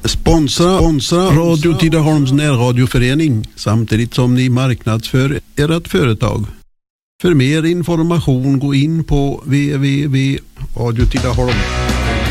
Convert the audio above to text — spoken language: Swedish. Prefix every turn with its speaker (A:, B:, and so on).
A: Sponsra Radio Tidaholms närradioförening samtidigt som ni marknadsför ert företag. För mer information gå in på www.radiotidaholm.se.